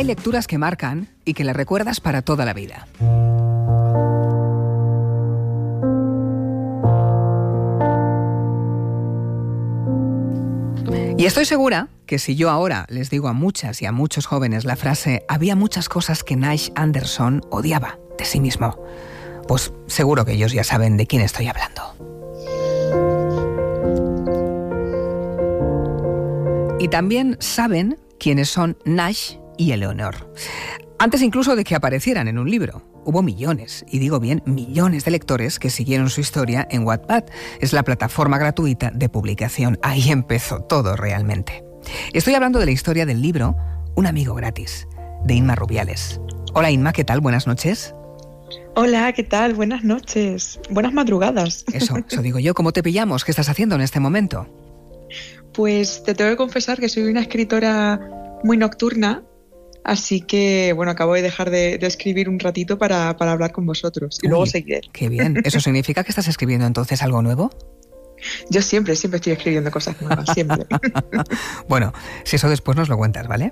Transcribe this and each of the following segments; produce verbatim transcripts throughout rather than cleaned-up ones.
Hay lecturas que marcan y que las recuerdas para toda la vida. Y estoy segura que si yo ahora les digo a muchas y a muchos jóvenes la frase «había muchas cosas que Nash Anderson odiaba de sí mismo», pues seguro que ellos ya saben de quién estoy hablando. Y también saben quiénes son Nash y Eleonor. Antes incluso de que aparecieran en un libro. Hubo millones, y digo bien, millones de lectores que siguieron su historia en Wattpad. Es la plataforma gratuita de publicación. Ahí empezó todo realmente. Estoy hablando de la historia del libro Un amigo gratis, de Inma Rubiales. Hola Inma, ¿qué tal? Buenas noches. Hola, ¿qué tal? Buenas noches. Buenas madrugadas. Eso, eso digo yo. ¿Cómo te pillamos? ¿Qué estás haciendo en este momento? Pues te tengo que confesar que soy una escritora muy nocturna. Así que, bueno, acabo de dejar de, de escribir un ratito para, para hablar con vosotros y Uy, luego seguiré. Qué bien. ¿Eso significa que estás escribiendo entonces algo nuevo? Yo siempre, siempre estoy escribiendo cosas nuevas, siempre. Bueno, si eso después nos lo cuentas, ¿vale?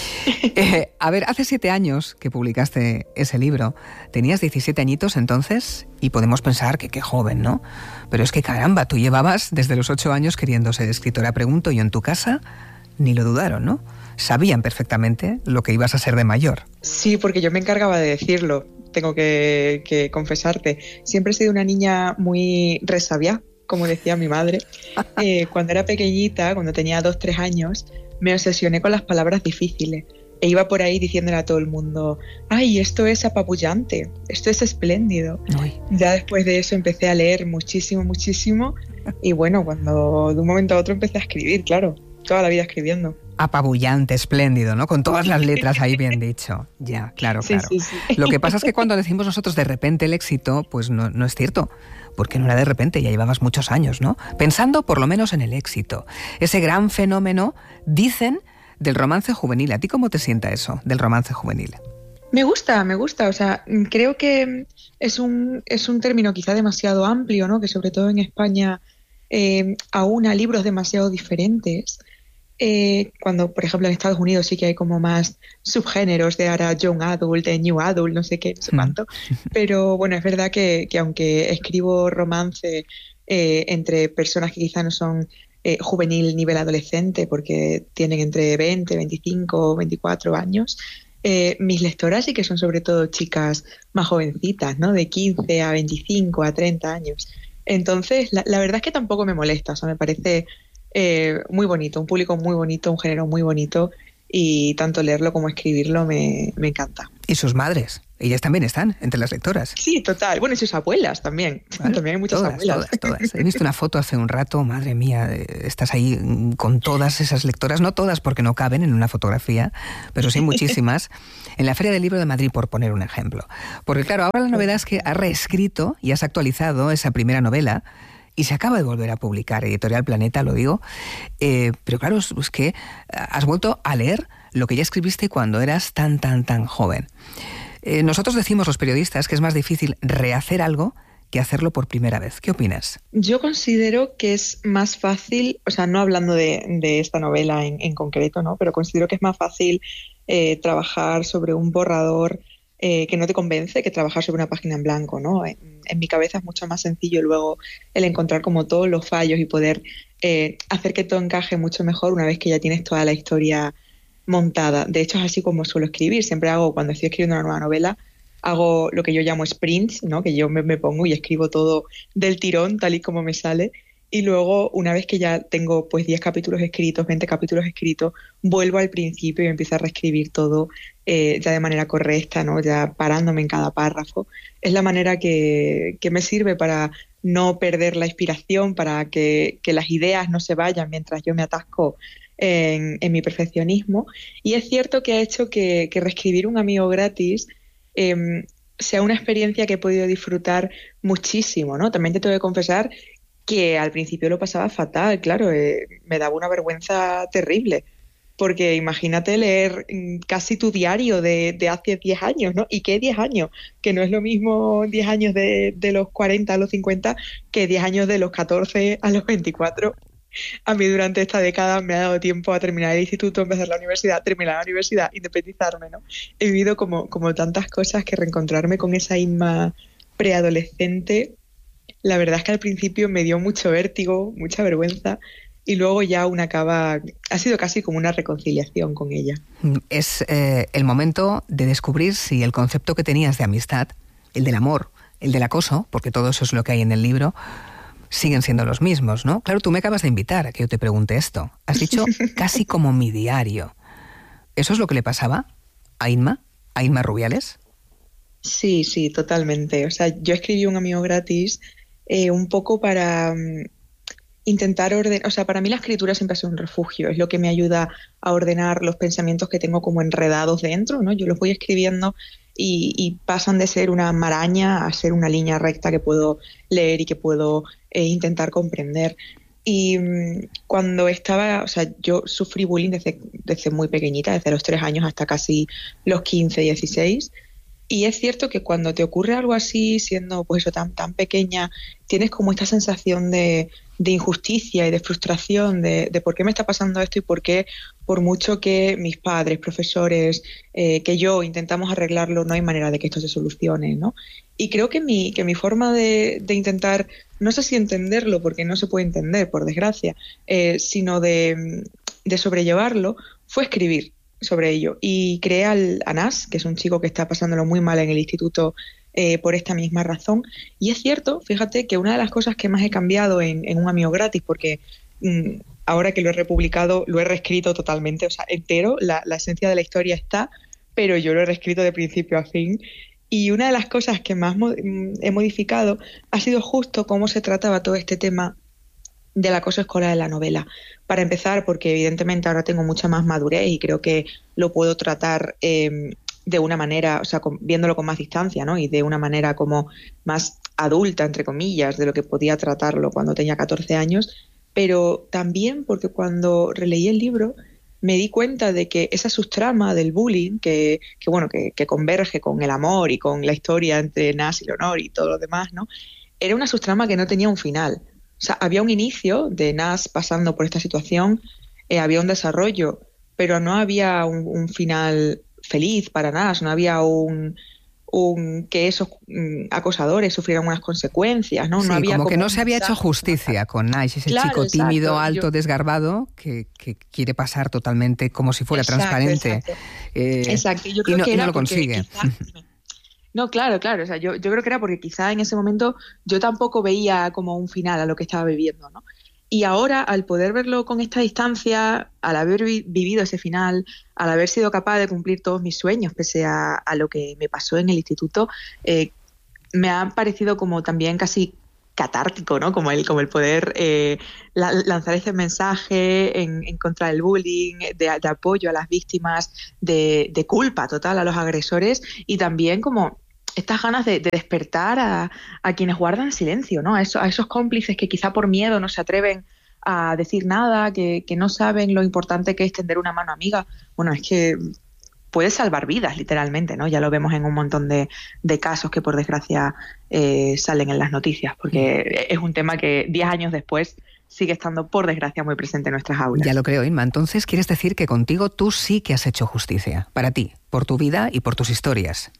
Eh, a ver, hace siete años que publicaste ese libro. Tenías diecisiete añitos entonces y podemos pensar que qué joven, ¿no? Pero es que caramba, tú llevabas desde los ocho años queriendo ser escritora. Pregunto, ¿y en tu casa? Ni lo dudaron, ¿no? Sabían perfectamente lo que ibas a ser de mayor. Sí, porque yo me encargaba de decirlo, tengo que, que confesarte. Siempre he sido una niña muy resabia, como decía mi madre. Eh, cuando era pequeñita, cuando tenía dos, tres años, me obsesioné con las palabras difíciles. E iba por ahí diciéndole a todo el mundo, ¡ay, esto es apabullante! Esto es espléndido. Uy. Ya después de eso empecé a leer muchísimo, muchísimo. Y bueno, cuando de un momento a otro empecé a escribir, claro. Toda la vida escribiendo. Apabullante, espléndido, ¿no? Con todas las letras ahí bien dicho. Ya, claro, claro. Sí, sí, sí. Lo que pasa es que cuando decimos nosotros de repente el éxito, pues no, no es cierto. Porque no era de repente, ya llevabas muchos años, ¿no? Pensando por lo menos en el éxito. Ese gran fenómeno, dicen, del romance juvenil. ¿A ti cómo te sienta eso, del romance juvenil? Me gusta, me gusta. O sea, creo que es un, es un término quizá demasiado amplio, ¿no? Que sobre todo en España eh, aúna libros demasiado diferentes. Eh, cuando, por ejemplo, en Estados Unidos sí que hay como más subgéneros de ahora Young Adult, de New Adult, no sé qué, no sé cuánto. Pero bueno, es verdad que, que aunque escribo romance eh, entre personas que quizá no son eh, juvenil nivel adolescente, porque tienen entre veinte, veinticinco, veinticuatro años, eh, mis lectoras sí que son sobre todo chicas más jovencitas, ¿no? De quince a veinticinco, a treinta años. Entonces, la, la verdad es que tampoco me molesta, o sea, me parece... Eh, muy bonito, un público muy bonito, un género muy bonito y tanto leerlo como escribirlo me, me encanta. ¿Y sus madres? Ellas también están entre las lectoras. Sí, total. Bueno, y sus abuelas también. Vale. También hay muchas todas, abuelas. Todas, todas. He visto una foto hace un rato, madre mía, estás ahí con todas esas lectoras, no todas porque no caben en una fotografía, pero sí muchísimas, en la Feria del Libro de Madrid, por poner un ejemplo. Porque claro, ahora la novedad es que has reescrito y has actualizado esa primera novela y se acaba de volver a publicar, Editorial Planeta, lo digo, eh, pero claro, es, es que has vuelto a leer lo que ya escribiste cuando eras tan, tan, tan joven. Eh, nosotros decimos los periodistas que es más difícil rehacer algo que hacerlo por primera vez. ¿Qué opinas? Yo considero que es más fácil, o sea, no hablando de, de esta novela en, en concreto, ¿no? Pero considero que es más fácil eh, trabajar sobre un borrador Eh, que no te convence que trabajar sobre una página en blanco, ¿no? En, en mi cabeza es mucho más sencillo luego el encontrar como todos los fallos y poder eh, hacer que todo encaje mucho mejor una vez que ya tienes toda la historia montada. De hecho, es así como suelo escribir. Siempre hago, cuando estoy escribiendo una nueva novela, hago lo que yo llamo sprints, ¿no? Que yo me, me pongo y escribo todo del tirón, tal y como me sale. Y luego, una vez que ya tengo pues diez capítulos escritos, veinte capítulos escritos, vuelvo al principio y empiezo a reescribir todo eh, ya de manera correcta, ¿no? Ya parándome en cada párrafo. Es la manera que, que me sirve para no perder la inspiración, para que, que las ideas no se vayan mientras yo me atasco en, en mi perfeccionismo. Y es cierto que ha hecho que, que reescribir Un amigo gratis eh, sea una experiencia que he podido disfrutar muchísimo, ¿no? También te tengo que confesar que al principio lo pasaba fatal, claro, eh, me daba una vergüenza terrible, porque imagínate leer casi tu diario de, de hace diez años, ¿no? ¿Y qué diez años? Que no es lo mismo diez años de, de los cuarenta a los cincuenta que diez años de los catorce a los veinticuatro. A mí durante esta década me ha dado tiempo a terminar el instituto, empezar la universidad, terminar la universidad, independizarme, ¿no? He vivido como, como tantas cosas que reencontrarme con esa Inma preadolescente, la verdad es que al principio me dio mucho vértigo, mucha vergüenza, y luego ya una acaba, ha sido casi como una reconciliación con ella. Es eh, el momento de descubrir si el concepto que tenías de amistad, el del amor, el del acoso, porque todo eso es lo que hay en el libro, siguen siendo los mismos, ¿no? Claro, tú me acabas de invitar a que yo te pregunte esto. Has dicho casi como mi diario. ¿Eso es lo que le pasaba a Inma? ¿A Inma Rubiales? Sí, sí, totalmente. O sea, yo escribí un amigo gratis eh, un poco para um, intentar ordenar, o sea, para mí la escritura siempre ha sido un refugio, es lo que me ayuda a ordenar los pensamientos que tengo como enredados dentro, ¿no? Yo los voy escribiendo y, y pasan de ser una maraña a ser una línea recta que puedo leer y que puedo eh, intentar comprender. Y um, cuando estaba, o sea, yo sufrí bullying desde, desde muy pequeñita, desde los tres años hasta casi los quince, dieciséis. Y es cierto que cuando te ocurre algo así, siendo pues eso tan, tan pequeña, tienes como esta sensación de, de injusticia y de frustración de, de por qué me está pasando esto y por qué, por mucho que mis padres, profesores, eh, que yo intentamos arreglarlo, no hay manera de que esto se solucione, ¿no? Y creo que mi, que mi forma de, de intentar, no sé si entenderlo, porque no se puede entender, por desgracia, eh, sino de, de sobrellevarlo, fue escribir sobre ello. Y creé al Anas, que es un chico que está pasándolo muy mal en el instituto eh, por esta misma razón. Y es cierto, fíjate, que una de las cosas que más he cambiado en, en un amigo gratis, porque mmm, ahora que lo he republicado, lo he reescrito totalmente, o sea, entero, la, la esencia de la historia está, pero yo lo he reescrito de principio a fin. Y una de las cosas que más mo- he modificado ha sido justo cómo se trataba todo este tema del acoso escolar en la novela. Para empezar, porque evidentemente ahora tengo mucha más madurez y creo que lo puedo tratar eh, de una manera, o sea, con, viéndolo con más distancia, ¿no? Y de una manera como más adulta, entre comillas, de lo que podía tratarlo cuando tenía catorce años, pero también porque cuando releí el libro me di cuenta de que esa subtrama del bullying, que, que bueno, que, que converge con el amor y con la historia entre Nas y Leonor y todo lo demás, ¿no? Era una subtrama que no tenía un final. O sea, había un inicio de Nas pasando por esta situación, eh, había un desarrollo, pero no había un, un final feliz para Nas, no había un, un que esos um, acosadores sufrieran unas consecuencias, ¿no? Sí, no había como, como que no se había mensaje, hecho justicia con Nas, ese claro, chico exacto, tímido, alto, yo... desgarbado, que, que quiere pasar totalmente como si fuera exacto, transparente. Exacto, eh, exacto. Yo creo y, no, que y no era lo consigue. Quizá... No, claro, claro. O sea, yo, yo creo que era porque quizá en ese momento yo tampoco veía como un final a lo que estaba viviendo, ¿no? Y ahora, al poder verlo con esta distancia, al haber vi- vivido ese final, al haber sido capaz de cumplir todos mis sueños, pese a, a lo que me pasó en el instituto, eh, me ha parecido como también casi catártico, ¿no? Como el, como el poder eh, la, lanzar ese mensaje en, en contra del bullying, de, de apoyo a las víctimas, de, de culpa total a los agresores y también como estas ganas de, de despertar a, a quienes guardan silencio, ¿no? A, eso, a esos cómplices que quizá por miedo no se atreven a decir nada, que, que no saben lo importante que es tender una mano amiga. Bueno, es que puede salvar vidas, literalmente, ¿no? Ya lo vemos en un montón de, de casos que, por desgracia, eh, salen en las noticias, porque es un tema que diez años después sigue estando, por desgracia, muy presente en nuestras aulas. Ya lo creo, Inma. Entonces, ¿quieres decir que contigo tú sí que has hecho justicia? Para ti, por tu vida y por tus historias.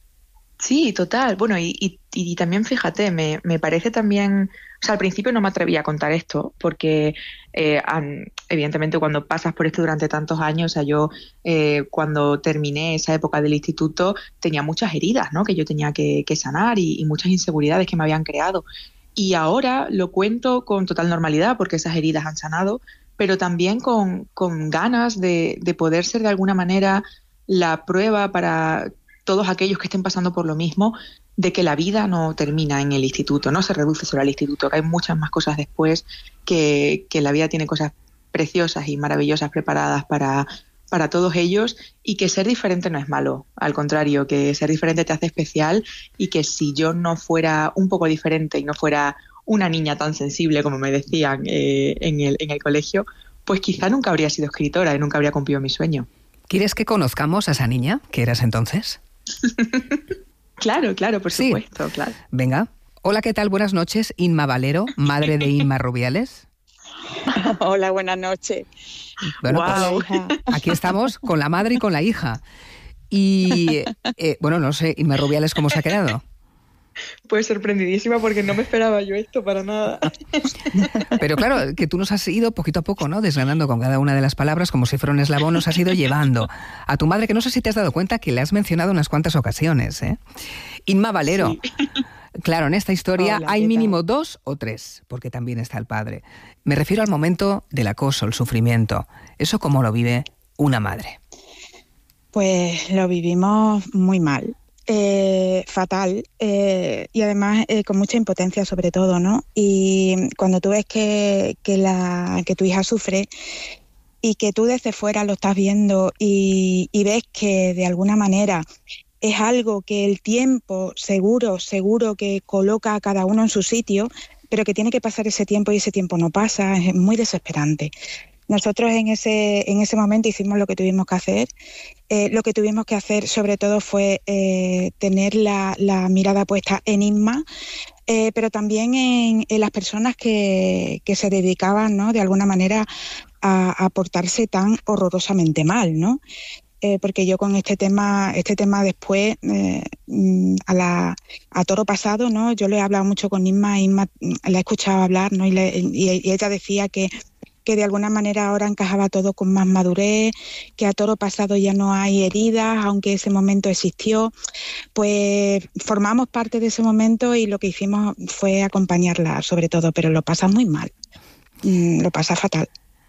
Sí, total. Bueno, y, y, y también fíjate, me, me parece también... O sea, al principio no me atrevía a contar esto porque, eh, an, evidentemente, cuando pasas por esto durante tantos años, o sea, yo eh, cuando terminé esa época del instituto tenía muchas heridas, ¿no? Que yo tenía que, que sanar y, y muchas inseguridades que me habían creado. Y ahora lo cuento con total normalidad porque esas heridas han sanado, pero también con, con ganas de, de poder ser de alguna manera la prueba para todos aquellos que estén pasando por lo mismo, de que la vida no termina en el instituto, no se reduce solo al instituto, que hay muchas más cosas después, que, que la vida tiene cosas preciosas y maravillosas preparadas para, para todos ellos y que ser diferente no es malo, al contrario, que ser diferente te hace especial y que si yo no fuera un poco diferente y no fuera una niña tan sensible como me decían eh, en, el, en el colegio, pues quizá nunca habría sido escritora y nunca habría cumplido mi sueño. ¿Quieres que conozcamos a esa niña que eras entonces? Claro, claro, por sí. supuesto, claro. Venga. Hola, ¿qué tal? Buenas noches, Inma Valero, madre de Inma Rubiales. Hola, buenas noches. Bueno, Wow. pues, aquí estamos con la madre y con la hija. Y, eh, bueno, no sé, Inma Rubiales, ¿cómo se ha quedado? Pues sorprendidísima porque no me esperaba yo esto para nada. Pero claro, que tú nos has ido poquito a poco, ¿no? Desgranando con cada una de las palabras como si fuera un eslabón, nos has ido llevando a tu madre, que no sé si te has dado cuenta que le has mencionado unas cuantas ocasiones, ¿eh? Inma Valero. Sí. Claro, en esta historia Hola, hay ¿qué mínimo tal? dos o tres, porque también está el padre. Me refiero al momento del acoso, el sufrimiento. ¿Eso cómo lo vive una madre? Pues lo vivimos muy mal. Eh, fatal eh, y además eh, con mucha impotencia sobre todo, ¿no? Y cuando tú ves que, que, la, que tu hija sufre y que tú desde fuera lo estás viendo y, y ves que de alguna manera es algo que el tiempo seguro, seguro que coloca a cada uno en su sitio, pero que tiene que pasar ese tiempo y ese tiempo no pasa, es muy desesperante. Nosotros en ese, en ese momento hicimos lo que tuvimos que hacer. Eh, lo que tuvimos que hacer sobre todo fue eh, tener la, la mirada puesta en Inma, eh, pero también en, en las personas que, que se dedicaban, ¿no?, de alguna manera a, a portarse tan horrorosamente mal, ¿no? Eh, porque yo con este tema, este tema después, eh, a, la, a toro pasado, ¿no? Yo le he hablado mucho con Inma, Inma la he escuchado hablar, ¿no? Y, le, y, y ella decía que que de alguna manera ahora encajaba todo con más madurez, que a toro pasado ya no hay heridas, aunque ese momento existió. Pues formamos parte de ese momento y lo que hicimos fue acompañarla sobre todo, pero lo pasa muy mal, mm, lo pasa fatal.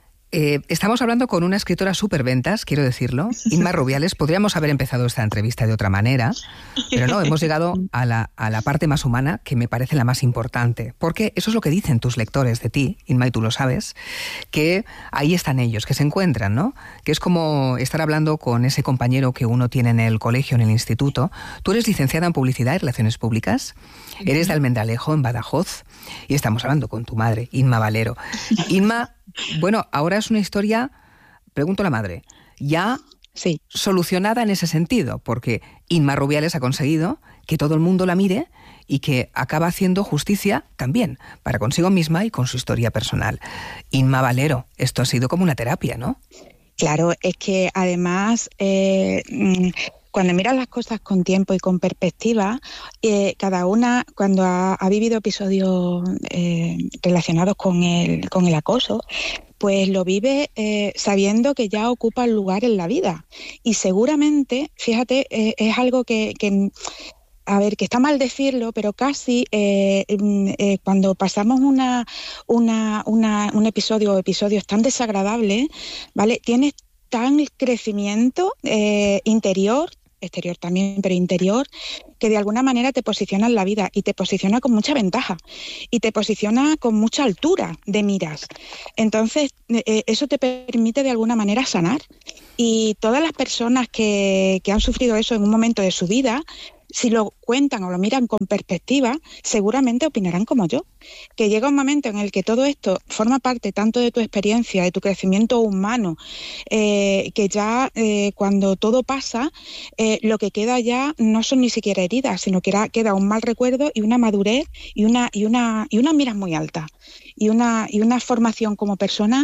Eh, estamos hablando con una escritora superventas, quiero decirlo, Inma Rubiales. Podríamos haber empezado esta entrevista de otra manera, pero no, hemos llegado a la, a la parte más humana, que me parece la más importante, porque eso es lo que dicen tus lectores de ti, Inma, y tú lo sabes, que ahí están ellos, que se encuentran, ¿no? Que es como estar hablando con ese compañero que uno tiene en el colegio, en el instituto. Tú eres licenciada en Publicidad y Relaciones Públicas, eres de Almendralejo, en Badajoz, y estamos hablando con tu madre, Inma Valero. Inma, bueno, ahora es una historia, pregunto a la madre, ya sí, solucionada en ese sentido, porque Inma Rubiales ha conseguido que todo el mundo la mire y que acaba haciendo justicia también para consigo misma y con su historia personal. Inma Valero, esto ha sido como una terapia, ¿no? Claro, es que además eh, cuando miras las cosas con tiempo y con perspectiva, eh, cada una cuando ha, ha vivido episodios eh, relacionados con el, con el acoso, pues lo vive eh, sabiendo que ya ocupa el lugar en la vida. Y seguramente, fíjate, eh, es algo que, que, a ver, que está mal decirlo, pero casi eh, eh, cuando pasamos una, una, una, un episodio o episodios tan desagradables, ¿vale?, tienes tan crecimiento eh, interior, exterior también, pero interior, que de alguna manera te posiciona en la vida y te posiciona con mucha ventaja y te posiciona con mucha altura de miras. Entonces, eh, eso te permite de alguna manera sanar. Y todas las personas que, que han sufrido eso en un momento de su vida, si lo cuentan o lo miran con perspectiva, seguramente opinarán como yo, que llega un momento en el que todo esto forma parte tanto de tu experiencia, de tu crecimiento humano, eh, que ya eh, cuando todo pasa, eh, lo que queda ya no son ni siquiera heridas, sino que era, queda un mal recuerdo y una madurez y una, y una, y una mira muy alta y una, y una formación como persona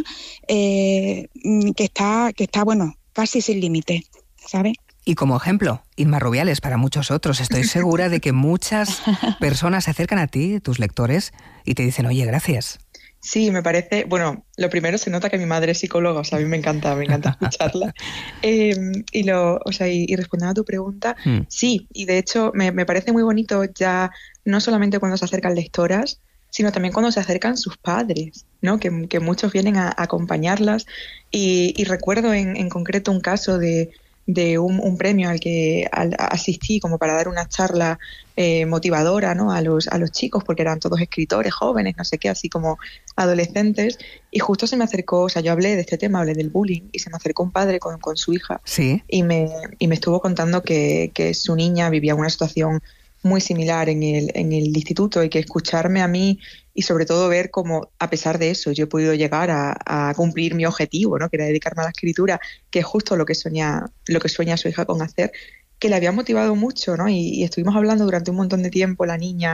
eh, que está, que está, bueno, casi sin límite, ¿sabes? Y como ejemplo, Inma Rubiales para muchos otros. Estoy segura de que muchas personas se acercan a ti, tus lectores, y te dicen, oye, gracias. Sí, me parece, bueno, lo primero se nota que mi madre es psicóloga, o sea, a mí me encanta, me encanta escucharla. Eh, y, lo, o sea, y, y respondiendo a tu pregunta, mm. sí, y de hecho me, me parece muy bonito ya, no solamente cuando se acercan lectoras, sino también cuando se acercan sus padres, ¿no? Que, que muchos vienen a, a acompañarlas. Y, y recuerdo en, en concreto un caso de... de un, un premio al que al, asistí como para dar una charla eh, motivadora, ¿no?, a los, a los chicos, porque eran todos escritores jóvenes, no sé qué, así como adolescentes, y justo se me acercó, o sea, yo hablé de este tema, hablé del bullying, y se me acercó un padre con, con su hija, ¿sí?, y me, y me estuvo contando que, que su niña vivía una situación muy similar en el, en el instituto, y que escucharme a mí y sobre todo ver cómo, a pesar de eso, yo he podido llegar a, a cumplir mi objetivo, ¿no?, que era dedicarme a la escritura, que es justo lo que sueña, lo que sueña su hija con hacer, que le había motivado mucho, ¿no? Y, y estuvimos hablando durante un montón de tiempo, la niña,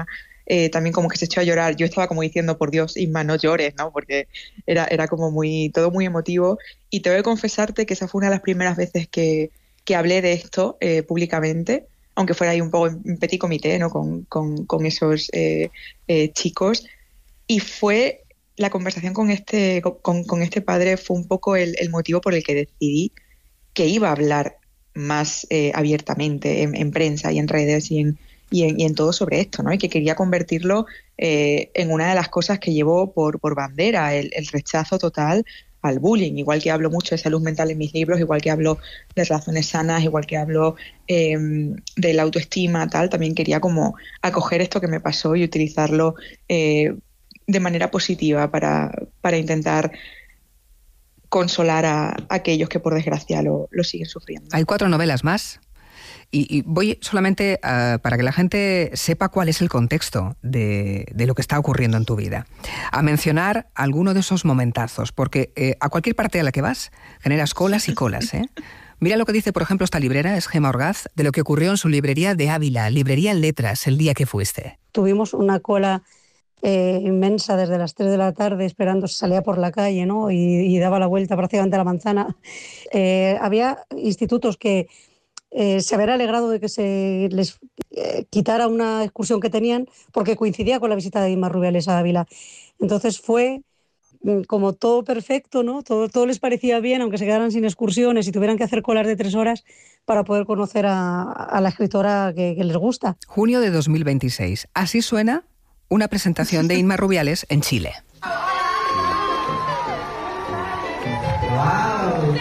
eh, también como que se echó a llorar. Yo estaba como diciendo, por Dios, Inma, no llores, ¿no? Porque era, era como muy, todo muy emotivo. Y tengo que confesarte que esa fue una de las primeras veces que, que hablé de esto eh, públicamente, aunque fuera ahí un poco en petit comité, ¿no? Con, con, con esos eh, eh, chicos. Y fue la conversación con este, con, con este padre fue un poco el, el motivo por el que decidí que iba a hablar más eh, abiertamente en, en prensa y en redes y en, y en, y en todo sobre esto, ¿no? Y que quería convertirlo eh, en una de las cosas que llevo por, por bandera, el, el rechazo total al bullying. Igual que hablo mucho de salud mental en mis libros, igual que hablo de relaciones sanas, igual que hablo eh, de la autoestima, tal, también quería como acoger esto que me pasó y utilizarlo eh, de manera positiva para, para intentar consolar a, a aquellos que por desgracia lo, lo siguen sufriendo. Hay cuatro novelas más y, y voy solamente uh, para que la gente sepa cuál es el contexto de, de lo que está ocurriendo en tu vida, a mencionar alguno de esos momentazos, porque eh, a cualquier parte a la que vas generas colas y colas, ¿eh? Mira lo que dice, por ejemplo, esta librera, es Gemma Orgaz, de lo que ocurrió en su librería de Ávila, librería en Letras, el día que fuiste. Tuvimos una cola Eh, inmensa desde las tres de la tarde esperando, salía por la calle, ¿no? y, y daba la vuelta prácticamente a la manzana. Eh, había institutos que eh, se habían alegrado de que se les eh, quitara una excursión que tenían porque coincidía con la visita de Inma Rubiales a Ávila. Entonces fue como todo perfecto, ¿no? Todo, todo les parecía bien, aunque se quedaran sin excursiones y tuvieran que hacer colas de tres horas para poder conocer a, a la escritora que, que les gusta. Junio de dos mil veintiséis. Así suena una presentación de Inma Rubiales en Chile. ¡Wow!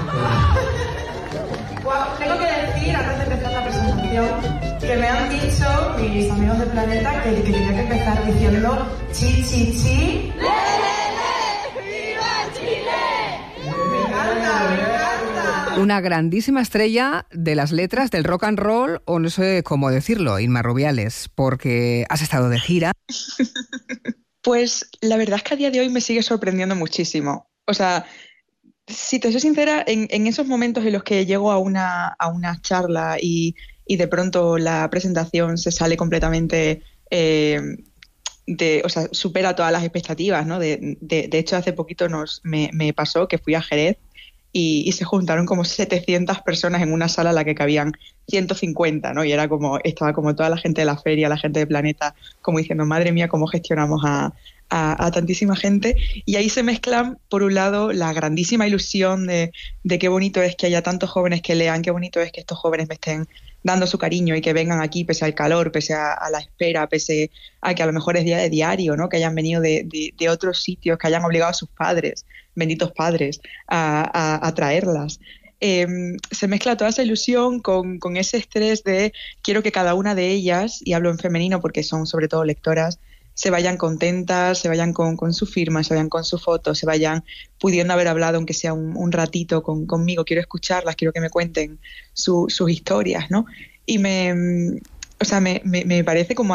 Wow, tengo que decir, antes de empezar la presentación, que me han dicho mis amigos de Planeta que, que tenía que empezar diciendo chi, chi, chi. ¡Le, le, le! ¡Viva Chile! Me encanta, me encanta. Una grandísima estrella de las letras del rock and roll, o no sé cómo decirlo, Inma Rubiales, porque has estado de gira. Pues la verdad es que a día de hoy me sigue sorprendiendo muchísimo. O sea, si te soy sincera, en, en esos momentos en los que llego a una, a una charla y, y de pronto la presentación se sale completamente, eh, de, o sea, supera todas las expectativas, ¿no? De, de, de hecho, hace poquito nos, me, me pasó que fui a Jerez y, y se juntaron como setecientas personas en una sala en la que cabían ciento cincuenta, ¿no? Y era como, estaba como toda la gente de la feria, la gente de Planeta, como diciendo, madre mía, cómo gestionamos a, a, a tantísima gente. Y ahí se mezclan, por un lado, la grandísima ilusión de, de qué bonito es que haya tantos jóvenes que lean, qué bonito es que estos jóvenes me estén dando su cariño y que vengan aquí pese al calor, pese a, a la espera, pese a que a lo mejor es día de diario, ¿no? Que hayan venido de, de, de otros sitios, que hayan obligado a sus padres, benditos padres, a, a, a traerlas. Eh, se mezcla toda esa ilusión con, con ese estrés de quiero que cada una de ellas, y hablo en femenino porque son sobre todo lectoras, se vayan contentas, se vayan con, con su firma, se vayan con su foto, se vayan pudiendo haber hablado aunque sea un, un ratito con, conmigo. Quiero escucharlas, quiero que me cuenten su, sus historias, ¿no? Y me, o sea, me, me, me parece como